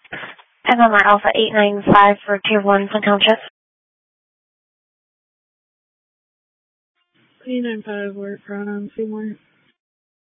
MMR Alpha 895 for Tier 1 Flint Township. 895, we're from Seymour.